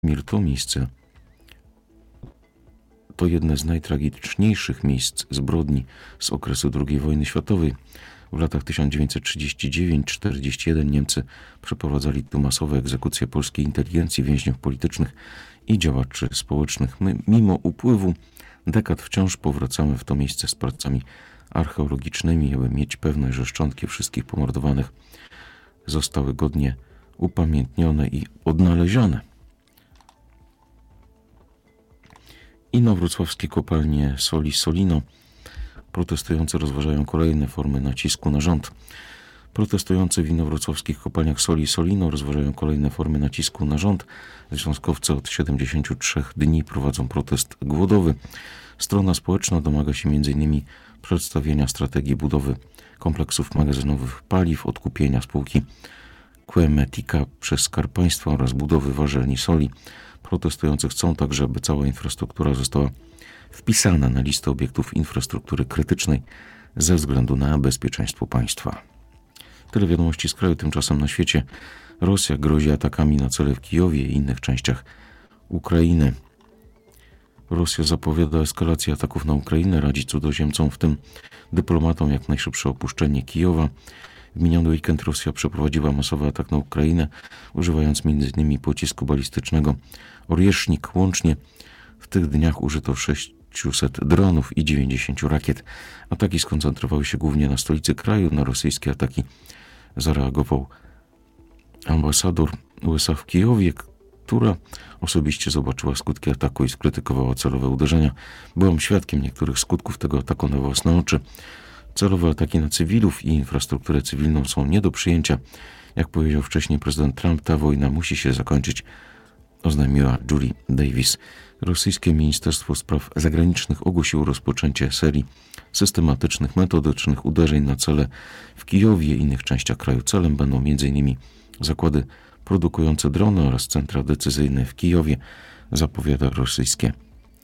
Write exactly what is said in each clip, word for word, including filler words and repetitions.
To miejsce to jedne z najtragiczniejszych miejsc zbrodni z okresu drugiej wojny światowej. W latach tysiąc dziewięćset trzydziesty dziewiąty do czterdziestego pierwszego Niemcy przeprowadzali tu masowe egzekucje polskiej inteligencji, więźniów politycznych i działaczy społecznych. My, mimo upływu dekad, wciąż powracamy w to miejsce z pracami archeologicznymi, aby mieć pewność, że szczątki wszystkich pomordowanych zostały godnie upamiętnione i odnalezione. Inowrocławskie kopalnie soli Solino. Protestujący rozważają kolejne formy nacisku na rząd. Protestujący w inowrocławskich kopalniach soli Solino rozważają kolejne formy nacisku na rząd. Związkowcy od siedemdziesięciu trzech dni prowadzą protest głodowy. Strona społeczna domaga się między innymi przedstawienia strategii budowy kompleksów magazynowych paliw, odkupienia spółki Quemetica przez Skarb Państwa oraz budowy ważelni soli. Protestujący chcą także, aby cała infrastruktura została wpisana na listę obiektów infrastruktury krytycznej ze względu na bezpieczeństwo państwa. Tyle wiadomości z kraju. Tymczasem na świecie Rosja grozi atakami na cele w Kijowie i innych częściach Ukrainy. Rosja zapowiada eskalację ataków na Ukrainę, radzi cudzoziemcom, w tym dyplomatom, jak najszybsze opuszczenie Kijowa. W miniony weekend Rosja przeprowadziła masowy atak na Ukrainę, używając między innymi pocisku balistycznego Oriesznik. Łącznie w tych dniach użyto sześciuset dronów i dziewięćdziesięciu rakiet. Ataki skoncentrowały się głównie na stolicy kraju. Na rosyjskie ataki zareagował ambasador U S A w Kijowie, która osobiście zobaczyła skutki ataku i skrytykowała celowe uderzenia. Byłam świadkiem niektórych skutków tego ataku na własne oczy. Celowe ataki na cywilów i infrastrukturę cywilną są nie do przyjęcia. Jak powiedział wcześniej prezydent Trump, ta wojna musi się zakończyć, oznajmiła Julie Davis. Rosyjskie Ministerstwo Spraw Zagranicznych ogłosiło rozpoczęcie serii systematycznych, metodycznych uderzeń na cele w Kijowie i innych częściach kraju. Celem będą między innymi zakłady produkujące drony oraz centra decyzyjne w Kijowie, zapowiada rosyjskie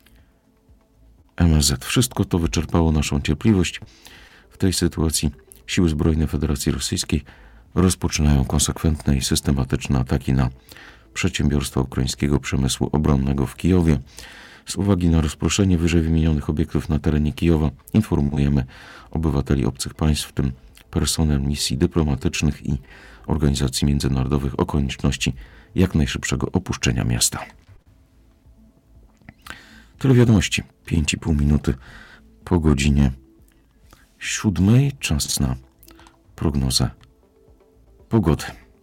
M S Z. Wszystko to wyczerpało naszą cierpliwość. W tej sytuacji siły zbrojne Federacji Rosyjskiej rozpoczynają konsekwentne i systematyczne ataki na przedsiębiorstwa ukraińskiego przemysłu obronnego w Kijowie. Z uwagi na rozproszenie wyżej wymienionych obiektów na terenie Kijowa informujemy obywateli obcych państw, w tym personel misji dyplomatycznych i organizacji międzynarodowych, o konieczności jak najszybszego opuszczenia miasta. Tyle wiadomości. pięć i pół minuty po godzinie siódmej. Czas na prognozę pogody.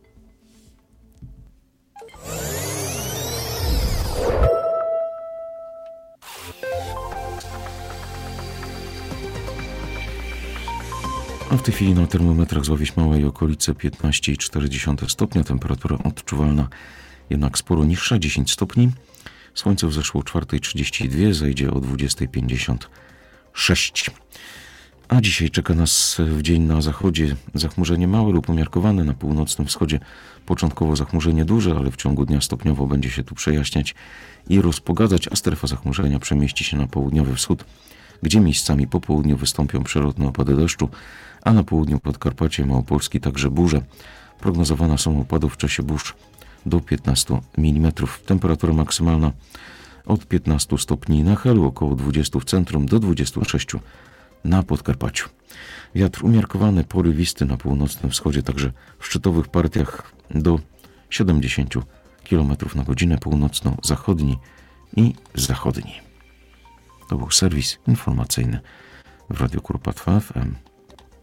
A w tej chwili na termometrach z Ławiś Małej i okolice piętnaście i cztery dziesiąte stopnia. Temperatura odczuwalna jednak sporo niższa, dziesięć stopni. Słońce wzeszło o czwarta trzydzieści dwa, zajdzie o dwudziesta pięćdziesiąt sześć. A dzisiaj czeka nas w dzień na zachodzie zachmurzenie małe lub umiarkowane, na północnym wschodzie początkowo zachmurzenie duże, ale w ciągu dnia stopniowo będzie się tu przejaśniać i rozpogadzać, a strefa zachmurzenia przemieści się na południowy wschód, gdzie miejscami po południu wystąpią przelotne opady deszczu, a na południu Podkarpacie i Małopolski także burze. Prognozowane są opady w czasie burz do piętnastu milimetrów. Temperatura maksymalna od piętnastu stopni na Helu, około dwudziestu w centrum, do dwudziestu sześciu na Podkarpaciu. Wiatr umiarkowany, porywisty na północnym wschodzie, także w szczytowych partiach do siedemdziesięciu kilometrów na godzinę, północno-zachodni i zachodni. To był serwis informacyjny w Radiu Kuropatwa F M.